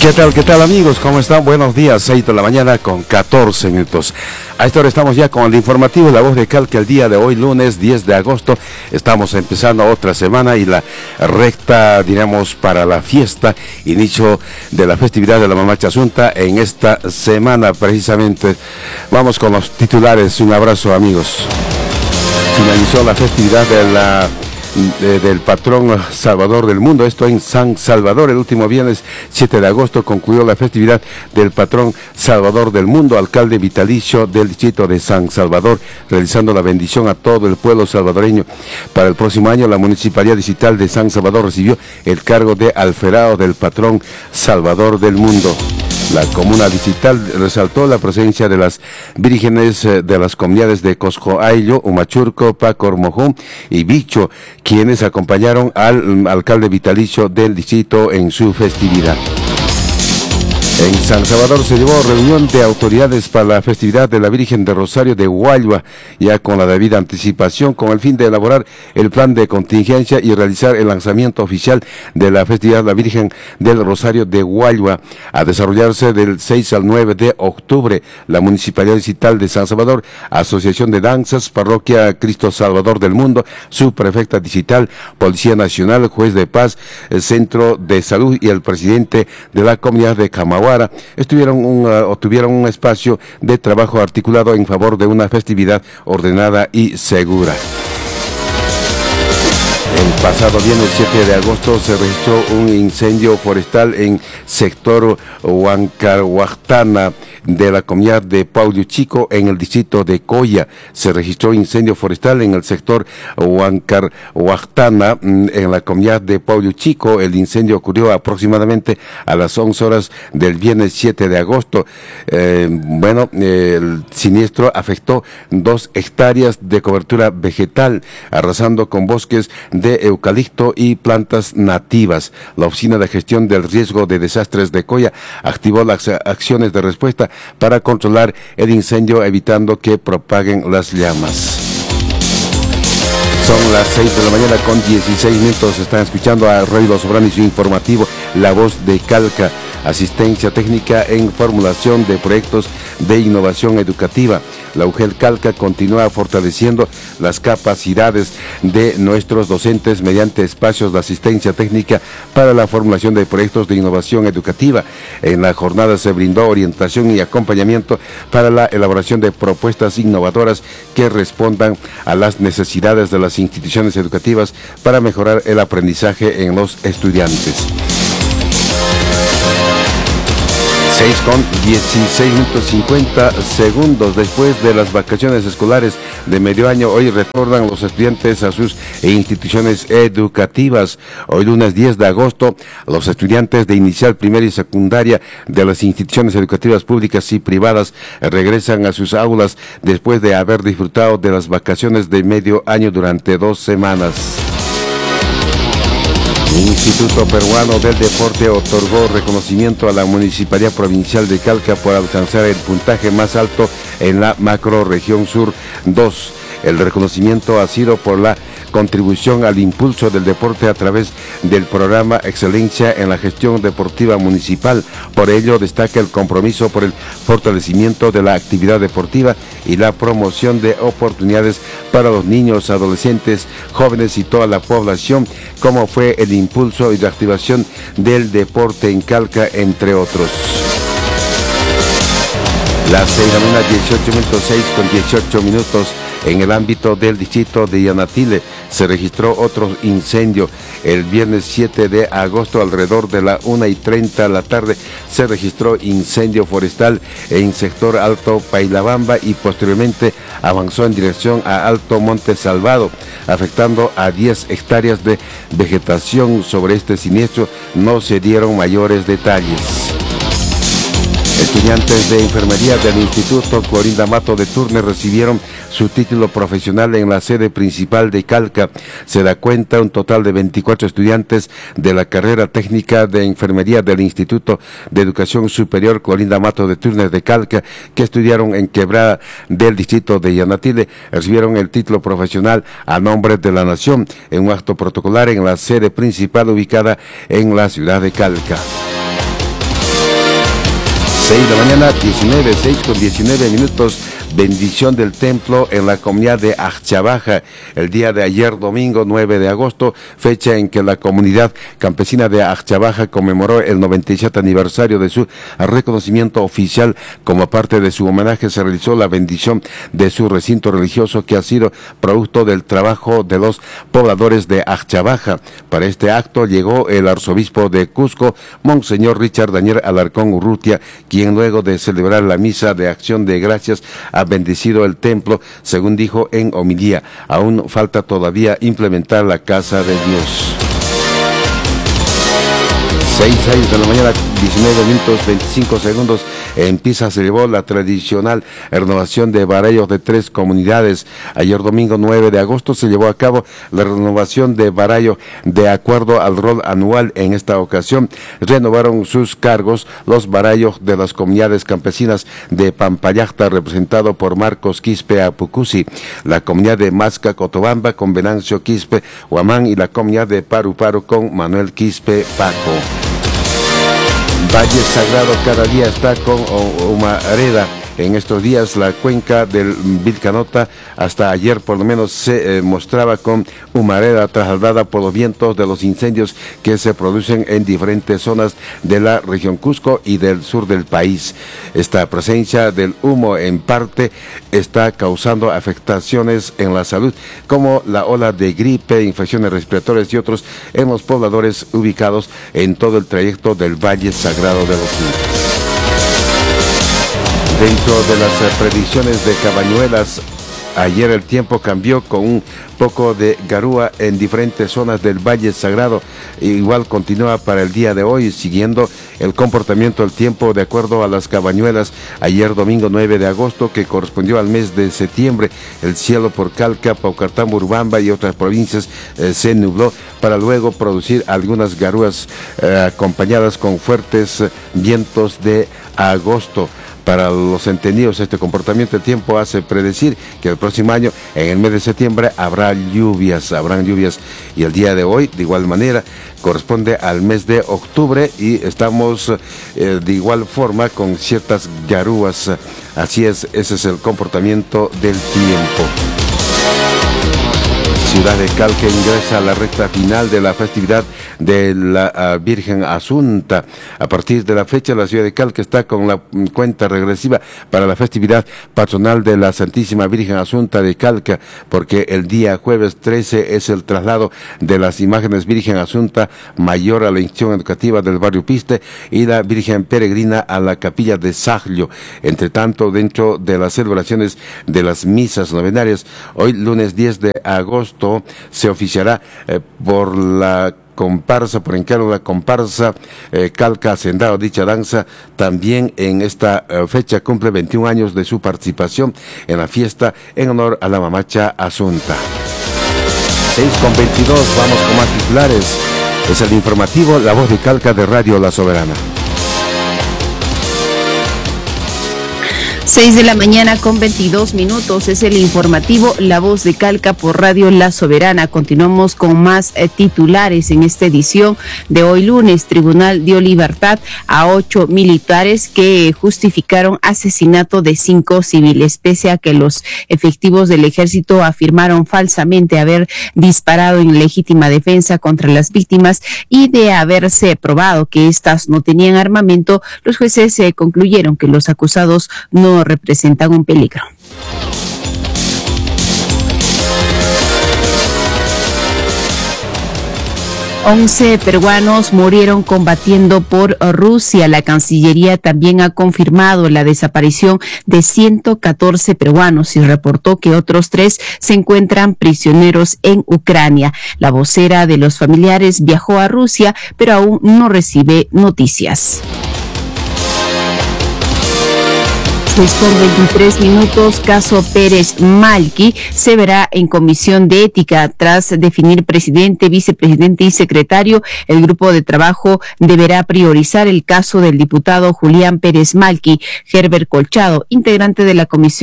Qué tal amigos? ¿Cómo están? Buenos días, 6 de la mañana con 14 minutos. A esta hora estamos ya con el informativo La Voz de Calca el día de hoy, lunes 10 de agosto. Estamos empezando otra semana y la recta, diremos, para la fiesta, inicio de la festividad de la Mamacha Asunta en esta semana precisamente. Vamos con los titulares. Un abrazo amigos. Finalizó la festividad del patrón Salvador del Mundo, esto en San Salvador. El último viernes 7 de agosto concluyó la festividad del patrón Salvador del Mundo, alcalde vitalicio del distrito de San Salvador, realizando la bendición a todo el pueblo salvadoreño. Para el próximo año, la Municipalidad Distrital de San Salvador recibió el cargo de alferado del patrón Salvador del Mundo. La comuna distrital resaltó la presencia de las vírgenes de las comunidades de Coscoayllo, Humachurco, Pacormojón y Bicho, quienes acompañaron al alcalde vitalicio del distrito en su festividad. En San Salvador se llevó reunión de autoridades para la festividad de la Virgen de Rosario de Huayva, ya con la debida anticipación, con el fin de elaborar el plan de contingencia y realizar el lanzamiento oficial de la festividad de la Virgen del Rosario de Huayva, a desarrollarse del 6 al 9 de octubre. La Municipalidad Distrital de San Salvador, Asociación de Danzas, Parroquia Cristo Salvador del Mundo, Subprefecta Distrital, Policía Nacional, Juez de Paz, el Centro de Salud y el presidente de la comunidad de Camagüey tuvieron un espacio de trabajo articulado en favor de una festividad ordenada y segura. El pasado viernes 7 de agosto se registró un incendio forestal en sector Huancarhuactana de la comunidad de Paulo Chico en el distrito de Coya. Se registró incendio forestal en el sector Huancarhuactana en la comunidad de Paulo Chico. El incendio ocurrió aproximadamente a las 11 horas del viernes 7 de agosto. El siniestro afectó 2 hectáreas de cobertura vegetal, arrasando con bosques de eucalipto y plantas nativas. La Oficina de Gestión del Riesgo de Desastres de Coya activó las acciones de respuesta para controlar el incendio, evitando que propaguen las llamas. Son las 6 de la mañana con 16 minutos. Están escuchando a Radio Sobrano y su informativo La Voz de Calca. Asistencia técnica en formulación de proyectos de innovación educativa. La UGEL Calca continúa fortaleciendo las capacidades de nuestros docentes mediante espacios de asistencia técnica para la formulación de proyectos de innovación educativa. En la jornada se brindó orientación y acompañamiento para la elaboración de propuestas innovadoras que respondan a las necesidades de las instituciones educativas para mejorar el aprendizaje en los estudiantes. 6 con 16 minutos 50 segundos después de las vacaciones escolares de medio año. Hoy retornan los estudiantes a sus instituciones educativas. Hoy lunes 10 de agosto, los estudiantes de inicial, primaria y secundaria de las instituciones educativas públicas y privadas regresan a sus aulas después de haber disfrutado de las vacaciones de medio año durante 2 semanas. El Instituto Peruano del Deporte otorgó reconocimiento a la Municipalidad Provincial de Calca por alcanzar el puntaje más alto en la Macrorregión Sur 2. El reconocimiento ha sido por la contribución al impulso del deporte a través del programa Excelencia en la Gestión Deportiva Municipal. Por ello, destaca el compromiso por el fortalecimiento de la actividad deportiva y la promoción de oportunidades para los niños, adolescentes, jóvenes y toda la población, como fue el impulso y la activación del deporte en Calca, entre otros. Las 6 de la mañana, 18:06 con 18 minutos. En el ámbito del distrito de Yanatile se registró otro incendio. El viernes 7 de agosto, alrededor de la 1:30 de la tarde, se registró incendio forestal en sector Alto Pailabamba y posteriormente avanzó en dirección a Alto Monte Salvado, afectando a 10 hectáreas de vegetación. Sobre este siniestro no se dieron mayores detalles. Estudiantes de enfermería del Instituto Clorinda Mato de Turner recibieron su título profesional en la sede principal de Calca. Se da cuenta un total de 24 estudiantes de la carrera técnica de enfermería del Instituto de Educación Superior Clorinda Mato de Turner de Calca, que estudiaron en Quebrada del distrito de Yanatile, recibieron el título profesional a nombre de la Nación en un acto protocolar en la sede principal ubicada en la ciudad de Calca. 6 de la mañana, 6:19 minutos. Bendición del templo en la comunidad de Achtabaja el día de ayer, domingo 9 de agosto, fecha en que la comunidad campesina de Achtabaja conmemoró el 97 aniversario de su reconocimiento oficial. Como parte de su homenaje se realizó la bendición de su recinto religioso, que ha sido producto del trabajo de los pobladores de Achtabaja. Para este acto llegó el arzobispo de Cusco, Monseñor Richard Daniel Alarcón Urrutia, quien luego de celebrar la misa de acción de gracias ha bendecido el templo. Según dijo en homilía, aún falta todavía implementar la casa de Dios. 6 de la mañana, 19 minutos 25 segundos. En Pisa se llevó la tradicional renovación de barayos de 3 comunidades. Ayer domingo 9 de agosto se llevó a cabo la renovación de barayos de acuerdo al rol anual. En esta ocasión renovaron sus cargos los barayos de las comunidades campesinas de Pampayacta, representado por Marcos Quispe Apucusi, la comunidad de Masca Cotobamba con Venancio Quispe Huamán y la comunidad de Paru Paru con Manuel Quispe Paco. Valle Sagrado cada día está con humareda. En estos días la cuenca del Vilcanota hasta ayer por lo menos se mostraba con humareda trasladada por los vientos de los incendios que se producen en diferentes zonas de la región Cusco y del sur del país. Esta presencia del humo en parte está causando afectaciones en la salud, como la ola de gripe, infecciones respiratorias y otros en los pobladores ubicados en todo el trayecto del Valle Sagrado de los Incas. Dentro de las predicciones de Cabañuelas, ayer el tiempo cambió con un poco de garúa en diferentes zonas del Valle Sagrado. Igual continúa para el día de hoy, siguiendo el comportamiento del tiempo de acuerdo a las Cabañuelas. Ayer domingo 9 de agosto, que correspondió al mes de septiembre, el cielo por Calca, Paucartambo, Urubamba y otras provincias se nubló para luego producir algunas garúas acompañadas con fuertes vientos de agosto. Para los entendidos, este comportamiento del tiempo hace predecir que el próximo año, en el mes de septiembre, habrán lluvias, y el día de hoy, de igual manera, corresponde al mes de octubre y estamos de igual forma con ciertas garúas. Así es, ese es el comportamiento del tiempo. Ciudad de Calca ingresa a la recta final de la festividad de la Virgen Asunta. A partir de la fecha, la ciudad de Calca está con la cuenta regresiva para la festividad patronal de la Santísima Virgen Asunta de Calca, porque el día jueves 13 es el traslado de las imágenes Virgen Asunta Mayor a la institución educativa del barrio Piste y la Virgen Peregrina a la capilla de Saglio. Entre tanto, dentro de las celebraciones de las misas novenarias, hoy lunes 10 de agosto se oficiará por la comparsa, por encargo de la comparsa Calca Hacendado. Dicha danza también en esta fecha cumple 21 años de su participación en la fiesta en honor a la mamacha Asunta. 6:22, vamos con más titulares. Es el informativo La Voz de Calca de Radio La Soberana. 6 de la mañana con 22 minutos, es el informativo La Voz de Calca por Radio La Soberana. Continuamos con más titulares en esta edición de hoy lunes. Tribunal dio libertad a 8 militares que justificaron asesinato de 5 civiles, pese a que los efectivos del ejército afirmaron falsamente haber disparado en legítima defensa contra las víctimas y de haberse probado que éstas no tenían armamento. Los jueces concluyeron que los acusados no representan un peligro. 11 peruanos murieron combatiendo por Rusia. La Cancillería también ha confirmado la desaparición de 114 peruanos y reportó que otros 3 se encuentran prisioneros en Ucrania. La vocera de los familiares viajó a Rusia, pero aún no recibe noticias. 6:23 minutos, caso Pérez Malqui se verá en comisión de ética. Tras definir presidente, vicepresidente y secretario, el grupo de trabajo deberá priorizar el caso del diputado Julián Pérez Malqui. Herbert Colchado, integrante de la comisión